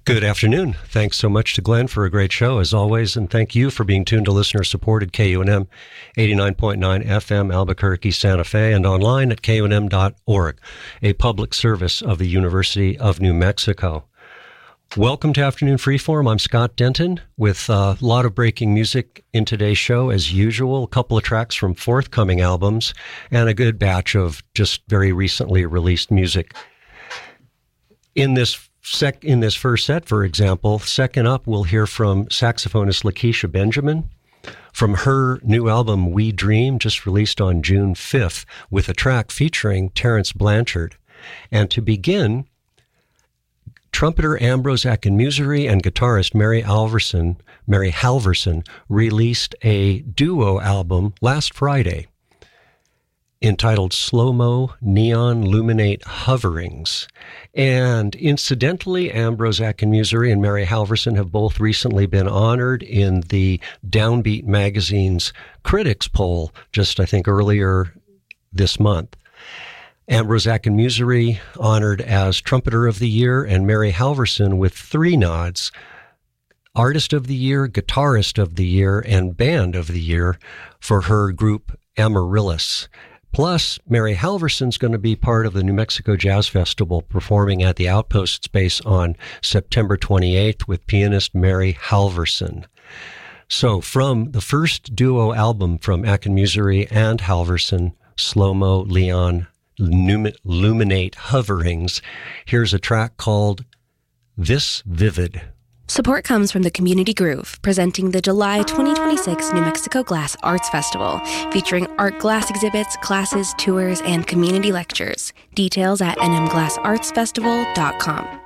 Good afternoon. Thanks so much to Glenn for a great show, as always, and thank you for being tuned to listener-supported KUNM 89.9 FM Albuquerque, Santa Fe, and online at kunm.org, a public service of the University of New Mexico. Welcome to Afternoon Freeform. I'm Scott Denton with a lot of breaking music in today's show, as usual. A couple of tracks from forthcoming albums and a good batch of just very recently released music. In this first set, for example, second up, we'll hear from saxophonist Lakeisha Benjamin from her new album, We Dream, just released on June 5th, with a track featuring Terence Blanchard. And to begin, trumpeter Ambrose Akinmusire and guitarist Mary Halverson released a duo album last Friday entitled Slow-Mo Neon Luminate Hoverings. And incidentally, Ambrose Akinmusire and Mary Halverson have both recently been honored in the Downbeat magazine's critics poll, just I think earlier this month. Ambrose Akinmusire honored as Trumpeter of the Year, and Mary Halverson with 3 nods: Artist of the Year, Guitarist of the Year, and Band of the Year for her group Amaryllis. Plus, Mary Halverson's going to be part of the New Mexico Jazz Festival, performing at the Outpost Space on September 28th with pianist Mary Halverson. So, from the first duo album from Akinmusire and Halverson, Slow-Mo Neon Luminate Hoverings, here's a track called This Vivid. Support comes from the Community Groove, presenting the July 2026 New Mexico Glass Arts Festival, featuring art glass exhibits, classes, tours, and community lectures. Details at nmglassartsfestival.com.